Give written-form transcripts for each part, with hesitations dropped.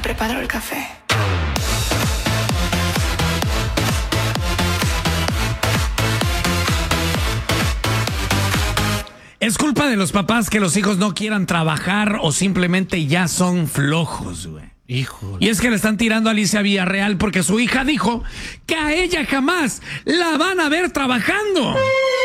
preparo el café. Es culpa de los papás que los hijos no quieran trabajar o simplemente ya son flojos, güey. Híjole. Y es que le están tirando a Alicia Villarreal porque su hija dijo que a ella jamás la van a ver trabajando.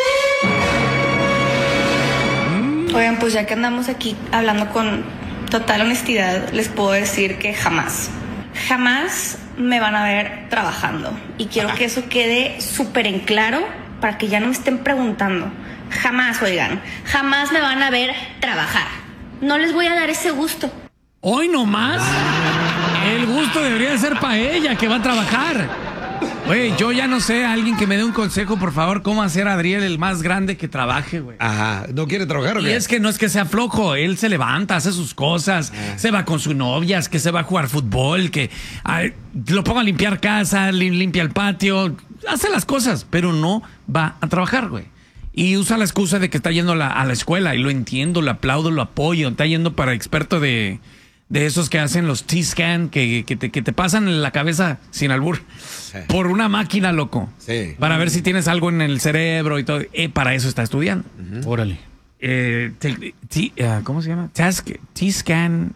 Oigan, pues ya que andamos aquí hablando con total honestidad, les puedo decir que jamás me van a ver trabajando. Y quiero que eso quede súper en claro para que ya no me estén preguntando. Jamás, oigan, jamás me van a ver trabajar. No les voy a dar ese gusto. Hoy nomás. El gusto debería ser para ella que va a trabajar. Güey, yo ya no sé, alguien que me dé un consejo, por favor, cómo hacer a Adriel el más grande que trabaje, güey. Ajá, ¿no quiere trabajar o qué? Y es que no es que sea flojo, él se levanta, hace sus cosas, se va con sus novias, que se va a jugar fútbol, que lo ponga a limpiar casa, limpia el patio, hace las cosas, pero no va a trabajar, güey. Y usa la excusa de que está yendo a la escuela, y lo entiendo, lo aplaudo, lo apoyo, está yendo para experto de esos que hacen los T-scan, que te pasan en la cabeza sin albur, por una máquina, loco. Sí. Para ver si tienes algo en el cerebro y todo. Para eso está estudiando. Órale. ¿Cómo se llama? T-scan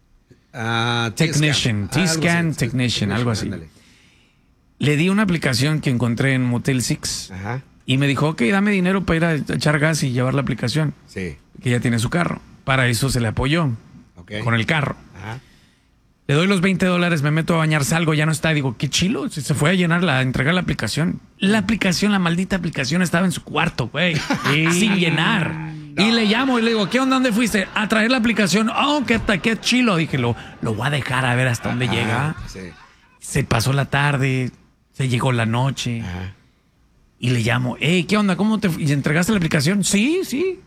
technician. T-scan technician, algo así. Ándale. Le di una aplicación que encontré en Motel 6. Ajá. Y me dijo, ok, dame dinero para ir a echar gas y llevar la aplicación. Sí. Que ya tiene su carro. Para eso se le apoyó. Ok. Con el carro. Ajá. Le doy los $20, me meto a bañar, salgo, ya no está. Digo, qué chilo. Se fue a entregar la aplicación. La maldita aplicación estaba en su cuarto, güey. Sin llenar. No. Y le llamo y le digo, ¿qué onda? ¿Dónde fuiste? A traer la aplicación. Oh, qué chilo. Dije, lo voy a dejar a ver hasta dónde llega. Sí. Se pasó la tarde, se llegó la noche. Ajá. Y le llamo, ¿qué onda? ¿Cómo te y entregaste la aplicación? Sí.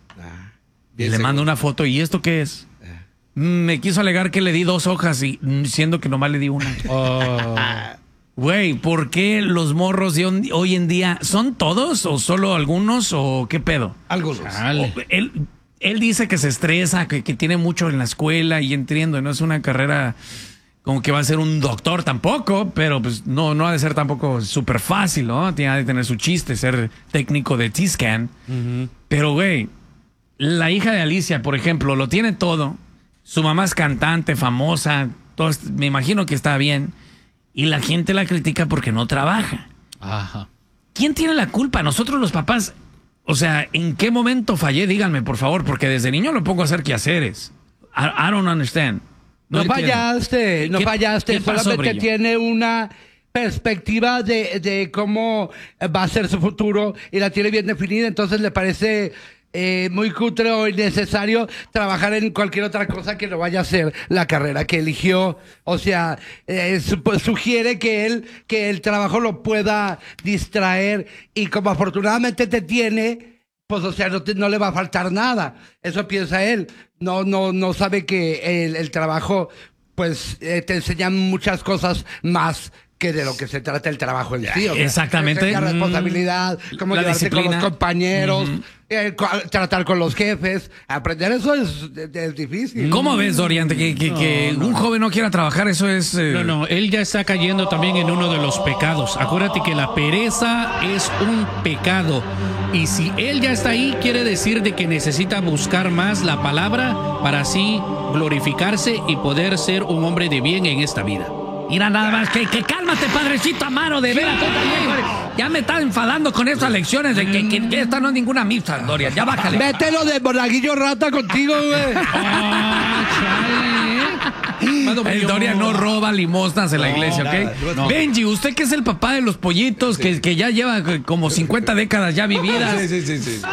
Y le mando una foto. ¿Y esto qué es? Me quiso alegar que le di 2 hojas y siendo que nomás le di una. Güey, ¿por qué los morros de hoy en día son todos o solo algunos o qué pedo? Algunos. Él dice que se estresa, que tiene mucho en la escuela y entiendo, no es una carrera como que va a ser un doctor tampoco, pero pues no ha de ser tampoco súper fácil, ¿no? Tiene de tener su chiste, ser técnico de T-scan. Pero, güey, la hija de Alicia, por ejemplo, lo tiene todo. Su mamá es cantante, famosa, me imagino que está bien. Y la gente la critica porque no trabaja. Ajá. ¿ ¿Quién tiene la culpa? Nosotros los papás. O sea, ¿en qué momento fallé? Díganme, por favor, porque desde niño lo pongo a hacer quehaceres. I don't understand. No fallaste, solamente tiene una perspectiva de cómo va a ser su futuro y la tiene bien definida, entonces le parece muy cutre o innecesario trabajar en cualquier otra cosa que no vaya a ser la carrera que eligió. O sea, sugiere que el trabajo lo pueda distraer y como afortunadamente te tiene, pues o sea, no le va a faltar nada. Eso piensa él. No sabe que el trabajo pues te enseña muchas cosas más que de lo que se trata el trabajo en sí. O sea, exactamente. La responsabilidad, cómo llevarte con los compañeros, tratar con los jefes. Aprender eso es difícil. ¿Cómo ves, Dorian? Que un joven no quiera trabajar, eso es... No, él ya está cayendo también en uno de los pecados. Acuérdate que la pereza es un pecado. Y si él ya está ahí, quiere decir de que necesita buscar más la palabra para así glorificarse y poder ser un hombre de bien en esta vida. Mira, nada más, que cálmate, padrecito Amaro, de veras. Ya me está enfadando con esas lecciones de que esta no es ninguna misa, Dorian. Ya bájale. Mételo de monaguillo rata contigo, güey. El Dorian no roba limosnas en la iglesia, ¿ok? No. Benji, usted que es el papá de los pollitos, que ya lleva como 50 décadas ya vividas. Sí.